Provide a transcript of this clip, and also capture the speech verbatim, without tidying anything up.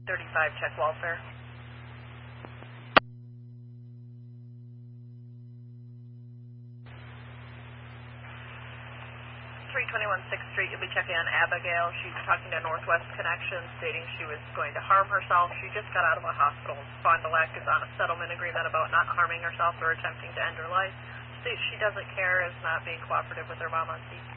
thirty-five, check welfare. three twenty-one sixth Street, you'll be checking on Abigail. She's talking to Northwest Connection, stating she was going to harm herself. She just got out of a hospital. Fond du Lac is on a settlement agreement about not harming herself or attempting to end her life. States she doesn't care, is not being cooperative with her mom on scene.